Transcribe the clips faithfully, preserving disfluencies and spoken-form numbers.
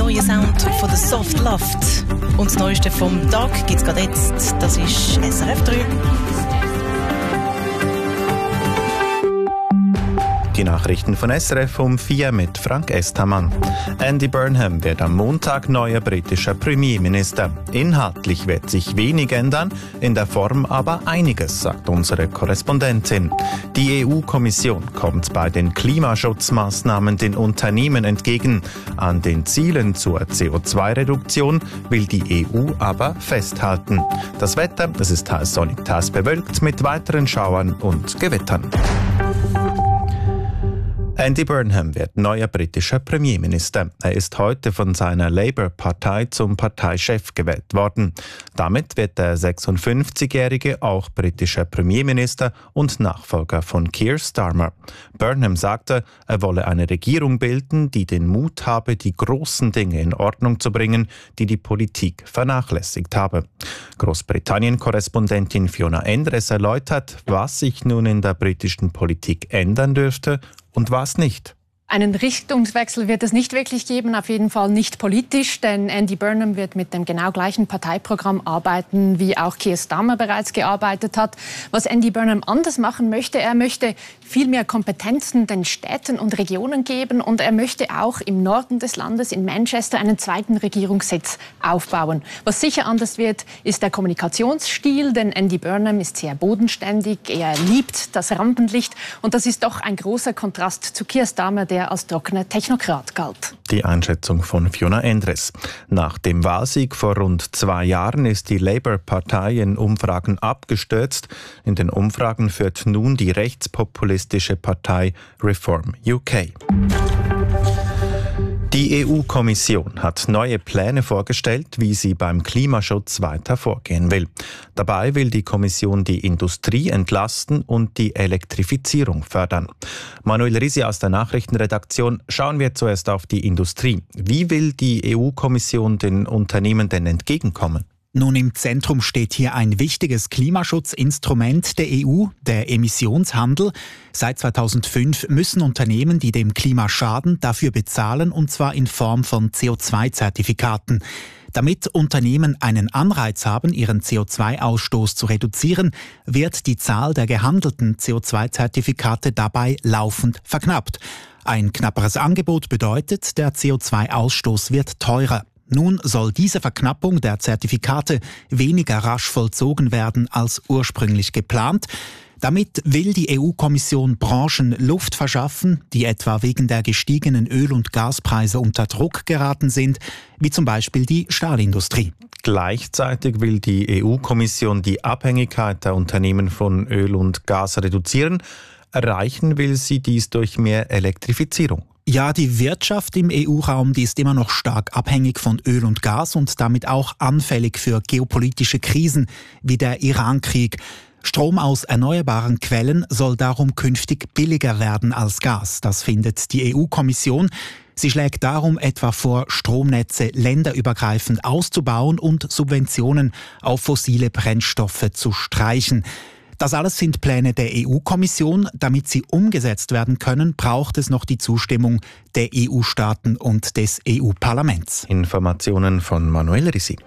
neue Sound von der Soft Loft. Und das Neueste vom Tag gibt es gerade jetzt. Das ist S R F drei. Die Nachrichten von S R F um vier mit Frank Estermann. Andy Burnham wird am Montag neuer britischer Premierminister. Inhaltlich wird sich wenig ändern, in der Form aber einiges, sagt unsere Korrespondentin. Die E U-Kommission kommt bei den Klimaschutzmaßnahmen den Unternehmen entgegen. An den Zielen zur C O zwei Reduktion will die E U aber festhalten. Das Wetter, es ist teils sonnig, teils bewölkt mit weiteren Schauern und Gewittern. Andy Burnham wird neuer britischer Premierminister. Er ist heute von seiner Labour-Partei zum Parteichef gewählt worden. Damit wird der sechsundfünfzigjährige auch britischer Premierminister und Nachfolger von Keir Starmer. Burnham sagte, er wolle eine Regierung bilden, die den Mut habe, die großen Dinge in Ordnung zu bringen, die die Politik vernachlässigt habe. Großbritannien-Korrespondentin Fiona Endres erläutert, was sich nun in der britischen Politik ändern dürfte und was nicht. Einen Richtungswechsel wird es nicht wirklich geben, auf jeden Fall nicht politisch, denn Andy Burnham wird mit dem genau gleichen Parteiprogramm arbeiten, wie auch Keir Starmer bereits gearbeitet hat. Was Andy Burnham anders machen möchte, er möchte viel mehr Kompetenzen den Städten und Regionen geben und er möchte auch im Norden des Landes, in Manchester, einen zweiten Regierungssitz aufbauen. Was sicher anders wird, ist der Kommunikationsstil, denn Andy Burnham ist sehr bodenständig, er liebt das Rampenlicht und das ist doch ein großer Kontrast zu Keir Starmer, der als trockener Technokrat galt. Die Einschätzung von Fiona Endres. Nach dem Wahlsieg vor rund zwei Jahren ist die Labour-Partei in Umfragen abgestürzt. In den Umfragen führt nun die rechtspopulistische Partei Reform U K. Die E U-Kommission hat neue Pläne vorgestellt, wie sie beim Klimaschutz weiter vorgehen will. Dabei will die Kommission die Industrie entlasten und die Elektrifizierung fördern. Manuel Risi aus der Nachrichtenredaktion. Schauen wir zuerst auf die Industrie. Wie will die E U-Kommission den Unternehmen denn entgegenkommen? Nun, im Zentrum steht hier ein wichtiges Klimaschutzinstrument der E U, der Emissionshandel. Seit zweitausendfünf müssen Unternehmen, die dem Klima schaden, dafür bezahlen, und zwar in Form von C O zwei Zertifikaten. Damit Unternehmen einen Anreiz haben, ihren C O zwei Ausstoß zu reduzieren, wird die Zahl der gehandelten C O zwei Zertifikate dabei laufend verknappt. Ein knapperes Angebot bedeutet, der C O zwei Ausstoß wird teurer. Nun soll diese Verknappung der Zertifikate weniger rasch vollzogen werden als ursprünglich geplant. Damit will die E U-Kommission Branchen Luft verschaffen, die etwa wegen der gestiegenen Öl- und Gaspreise unter Druck geraten sind, wie zum Beispiel die Stahlindustrie. Gleichzeitig will die E U-Kommission die Abhängigkeit der Unternehmen von Öl und Gas reduzieren. Erreichen will sie dies durch mehr Elektrifizierung. Ja, die Wirtschaft im E U-Raum, die ist immer noch stark abhängig von Öl und Gas und damit auch anfällig für geopolitische Krisen wie der Iran-Krieg. Strom aus erneuerbaren Quellen soll darum künftig billiger werden als Gas. Das findet die E U-Kommission. Sie schlägt darum etwa vor, Stromnetze länderübergreifend auszubauen und Subventionen auf fossile Brennstoffe zu streichen. Das alles sind Pläne der E U-Kommission. Damit sie umgesetzt werden können, braucht es noch die Zustimmung der E U-Staaten und des E U-Parlaments. Informationen von Manuel Risi.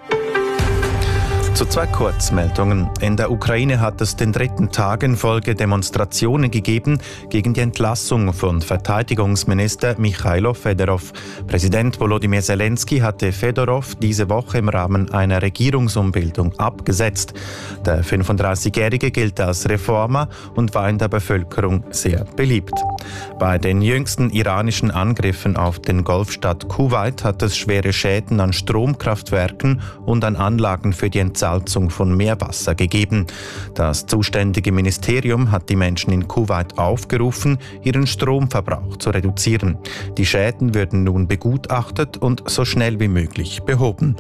Zu zwei Kurzmeldungen. In der Ukraine hat es den dritten Tag in Folge Demonstrationen gegeben gegen die Entlassung von Verteidigungsminister Michailo Fedorov. Präsident Volodymyr Zelensky hatte Fedorov diese Woche im Rahmen einer Regierungsumbildung abgesetzt. Der fünfunddreißigjährige gilt als Reformer und war in der Bevölkerung sehr beliebt. Bei den jüngsten iranischen Angriffen auf den Golfstaat Kuwait hat es schwere Schäden an Stromkraftwerken und an Anlagen für die Entsalzung von Meerwasser gegeben. Das zuständige Ministerium hat die Menschen in Kuwait aufgerufen, ihren Stromverbrauch zu reduzieren. Die Schäden würden nun begutachtet und so schnell wie möglich behoben.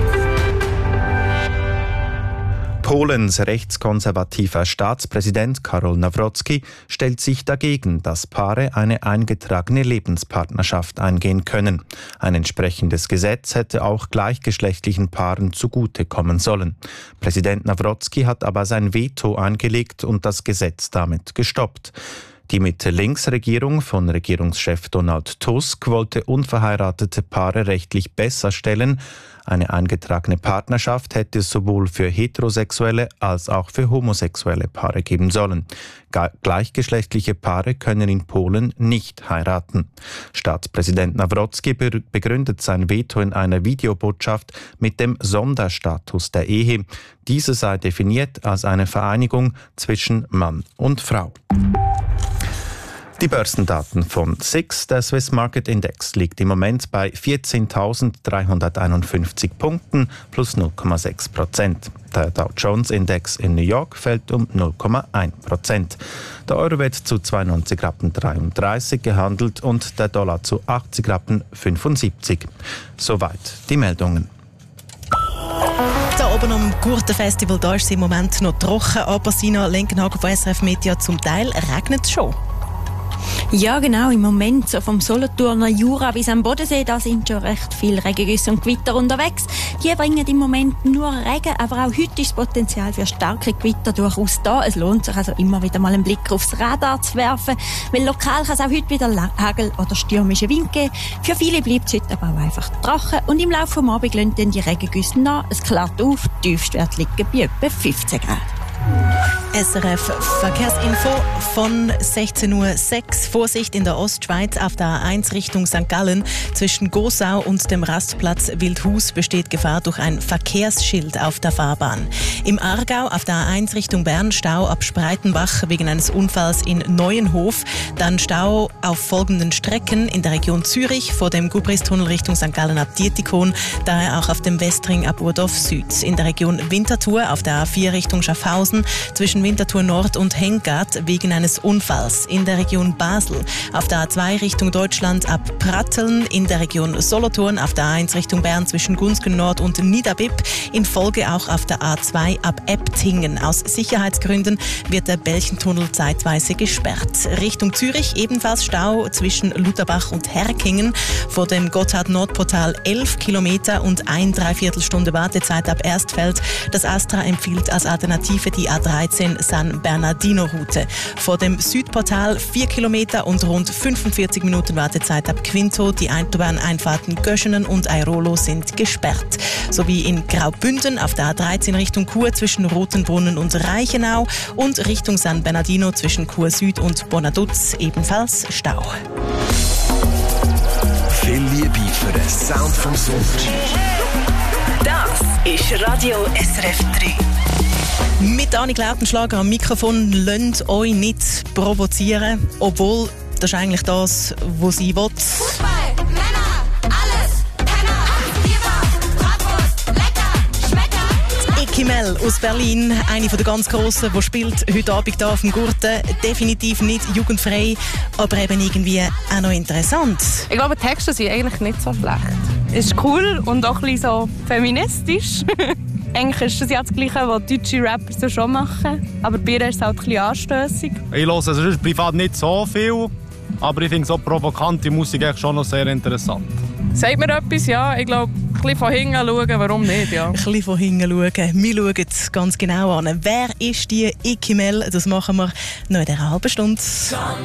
Polens rechtskonservativer Staatspräsident Karol Nawrocki stellt sich dagegen, dass Paare eine eingetragene Lebenspartnerschaft eingehen können. Ein entsprechendes Gesetz hätte auch gleichgeschlechtlichen Paaren zugutekommen sollen. Präsident Nawrocki hat aber sein Veto eingelegt und das Gesetz damit gestoppt. Die Mitte-Links-Regierung von Regierungschef Donald Tusk wollte unverheiratete Paare rechtlich besser stellen. Eine eingetragene Partnerschaft hätte es sowohl für heterosexuelle als auch für homosexuelle Paare geben sollen. Gleichgeschlechtliche Paare können in Polen nicht heiraten. Staatspräsident Nawrocki begründet sein Veto in einer Videobotschaft mit dem Sonderstatus der Ehe. Diese sei definiert als eine Vereinigung zwischen Mann und Frau. Die Börsendaten von S I X, der Swiss Market Index, liegt im Moment bei vierzehntausenddreihunderteinundfünfzig Punkten plus null Komma sechs Prozent. Der Dow Jones Index in New York fällt um null Komma eins Prozent. Der Euro wird zu zweiundneunzig Rappen dreiunddreißig gehandelt und der Dollar zu achtzig Rappen fünfundsiebzig. Soweit die Meldungen. Da oben am Gurtenfestival, da ist es im Moment noch trocken, aber Sina Lenkenhagen von S R F Media, zum Teil regnet es schon. Ja, genau. Im Moment, so vom Solothurner Jura bis am Bodensee, da sind schon recht viele Regengüsse und Gewitter unterwegs. Die bringen im Moment nur Regen, aber auch heute ist das Potenzial für starke Gewitter durchaus da. Es lohnt sich also immer wieder mal einen Blick aufs Radar zu werfen, weil lokal kann es auch heute wieder Hagel oder stürmische Wind geben. Für viele bleibt es heute aber auch einfach trocken und im Laufe des Abends lassen dann die Regengüsse nach. Es klart auf, die Tiefstwerte liegen bei etwa fünfzehn Grad. S R F Verkehrsinfo von sechzehn Uhr sechs. Vorsicht in der Ostschweiz auf der A eins Richtung Sankt Gallen. Zwischen Gossau und dem Rastplatz Wildhus besteht Gefahr durch ein Verkehrsschild auf der Fahrbahn. Im Aargau auf der A eins Richtung Bern Stau ab Spreitenbach wegen eines Unfalls in Neuenhof. Dann Stau auf folgenden Strecken in der Region Zürich vor dem Gubristunnel Richtung Sankt Gallen ab Dietikon. Daher auch auf dem Westring ab Urdorf Süd. In der Region Winterthur auf der A vier Richtung Schaffhausen zwischen Winterthur Nord und Henggat wegen eines Unfalls. In der Region Basel auf der A zwei Richtung Deutschland ab Pratteln, in der Region Solothurn auf der A eins Richtung Bern zwischen Gunzgen Nord und Niederbipp, in Folge auch auf der A zwei ab Ebtingen. Aus Sicherheitsgründen wird der Belchentunnel zeitweise gesperrt. Richtung Zürich ebenfalls Stau zwischen Lutherbach und Herkingen, vor dem Gotthard-Nordportal elf Kilometer und ein Dreiviertelstunde Wartezeit ab Erstfeld. Das Astra empfiehlt als Alternative die A dreizehn San Bernardino-Route. Vor dem Südportal vier Kilometer und rund fünfundvierzig Minuten Wartezeit ab Quinto. Die Autobahneinfahrten Göschenen und Airolo sind gesperrt. Sowie in Graubünden auf der A dreizehn Richtung Chur zwischen Rotenbrunnen und Reichenau und Richtung San Bernardino zwischen Chur Süd und Bonaduz ebenfalls Stau. Viel Liebe für den Sound vom Sommer. Das ist Radio S R F drei. Mit Annik Lautenschlager am Mikrofon, lasst euch nicht provozieren, obwohl das ist eigentlich das, was sie will. Fußball, Männer, alles, Penner, Biber, Bratwurst, lecker, Schmecker. Ekimel aus Berlin, eine der ganz Grossen, die spielt heute Abend hier auf dem Gurten. Definitiv nicht jugendfrei, aber eben irgendwie auch noch interessant. Ich glaube, die Texte sind eigentlich nicht so schlecht. Es ist cool und auch ein bisschen so feministisch. Eigentlich ist das ja das Gleiche, was deutsche Rapper so schon machen. Aber bei ihr ist es halt ein bisschen anstössig. Ich höre also privat nicht so viel, aber ich finde so provokante Musik eigentlich schon noch sehr interessant. Sagt mir etwas, ja. Ich glaube, ein bisschen von hinten schauen, warum nicht, ja. Ein bisschen von hinten schauen. Wir schauen es ganz genau an. Wer ist die Ekimel? Das machen wir noch in einer halben Stunde.